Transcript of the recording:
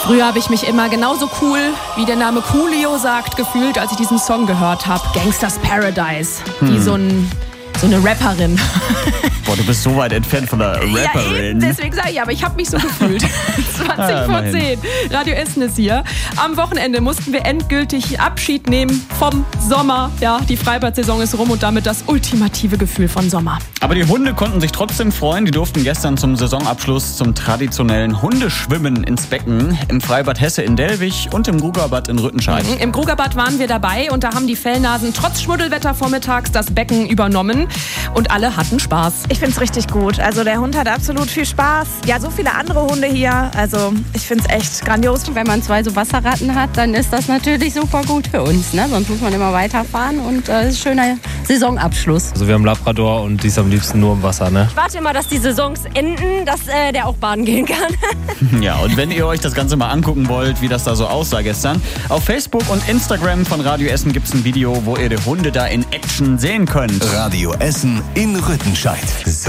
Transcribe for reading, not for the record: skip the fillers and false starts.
Früher habe ich mich immer genauso cool, wie der Name Coolio sagt, gefühlt, als ich diesen Song gehört habe. Gangsters Paradise. Wie so eine Rapperin. Boah, du bist so weit entfernt von der Rapperin. Ja, eben, deswegen sage ich, aber ich habe mich so gefühlt. 20 vor 10. Radio Essen ist hier. Am Wochenende mussten wir endgültig Abschied nehmen vom Sommer. Ja, die Freibad-Saison ist rum und damit das ultimative Gefühl von Sommer. Aber die Hunde konnten sich trotzdem freuen. Die durften gestern zum Saisonabschluss zum traditionellen Hundeschwimmen ins Becken im Freibad Hesse in Delwig und im Grugerbad in Rüttenscheid. Im Grugerbad waren wir dabei und da haben die Fellnasen trotz Schmuddelwetter vormittags das Becken übernommen und alle hatten Spaß. Ich finde es richtig gut. Also der Hund hat absolut viel Spaß. Ja, so viele andere Hunde hier. Also ich finde es echt grandios. Wenn man 2 so Wasserratten hat, dann ist das natürlich super gut für uns. Ne? Sonst muss man immer weiterfahren und das ist ein schöner Saisonabschluss. Also wir haben Labrador und die ist am liebsten nur im Wasser. Ne? Ich warte immer, dass die Saisons enden, dass der auch baden gehen kann. Ja, und wenn ihr euch das Ganze mal angucken wollt, wie das da so aussah gestern, auf Facebook und Instagram von Radio Essen gibt es ein Video, wo ihr die Hunde da in Action sehen könnt. Radio Essen in Rüttenscheid.